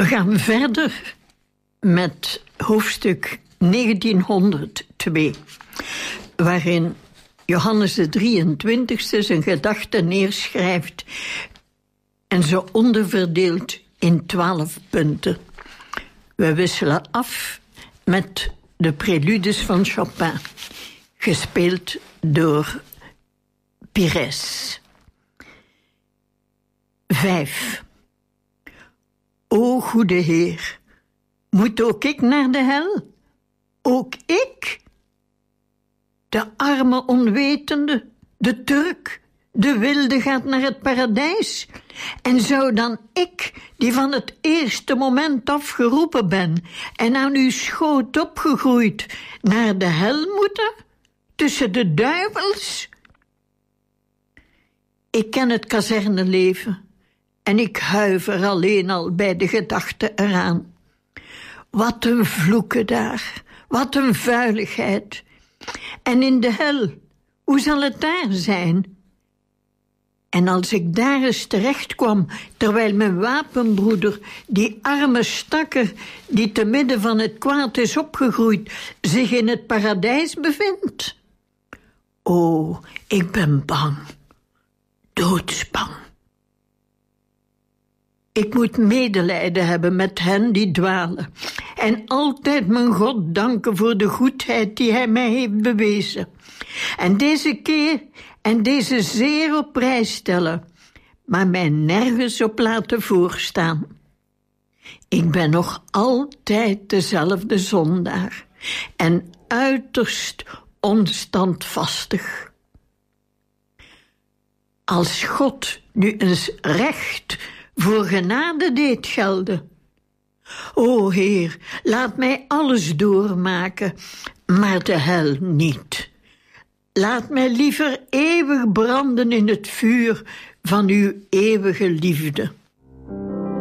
We gaan verder met hoofdstuk 1902, waarin Johannes de 23e zijn gedachten neerschrijft en ze onderverdeelt in 12 punten. We wisselen af met de preludes van Chopin, gespeeld door Pires. 5. O goede Heer, moet ook ik naar de hel? Ook ik? De arme onwetende, de Turk, de wilde gaat naar het paradijs. En zou dan ik, die van het eerste moment af geroepen ben en aan uw schoot opgegroeid, naar de hel moeten? Tussen de duivels? Ik ken het kazerneleven en ik huiver alleen al bij de gedachte eraan. Wat een vloeken daar, wat een vuiligheid. En in de hel, hoe zal het daar zijn? En als ik daar eens terecht kwam, terwijl mijn wapenbroeder, die arme stakker, die te midden van het kwaad is opgegroeid, zich in het paradijs bevindt. O, ik ben bang, doodsbang. Ik moet medelijden hebben met hen die dwalen en altijd mijn God danken voor de goedheid die hij mij heeft bewezen. En deze keer en deze zeer op prijs stellen, maar mij nergens op laten voorstaan. Ik ben nog altijd dezelfde zondaar en uiterst onstandvastig. Als God nu eens recht voor genade deed gelden. O Heer, laat mij alles doormaken, maar de hel niet. Laat mij liever eeuwig branden in het vuur van uw eeuwige liefde.